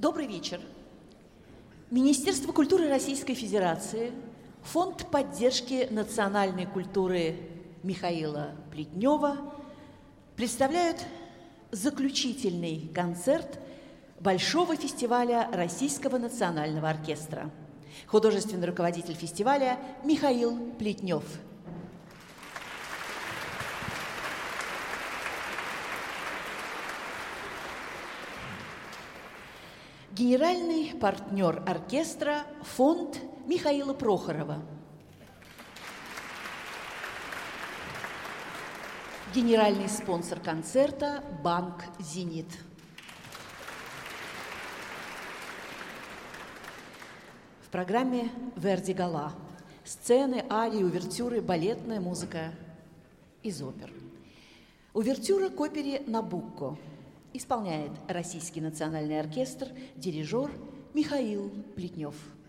Добрый вечер. Министерство культуры Российской Федерации, Фонд поддержки национальной культуры Михаила Плетнева представляют заключительный концерт Большого фестиваля Российского национального оркестра. Художественный руководитель фестиваля Михаил Плетнев. Генеральный партнер оркестра – фонд Михаила Прохорова. Генеральный спонсор концерта – банк «Зенит». В программе «Верди Гала» сцены, арии, увертюры, балетная музыка из опер. Увертюра к опере «Набукко» исполняет Российский национальный оркестр, дирижер Михаил Плетнев.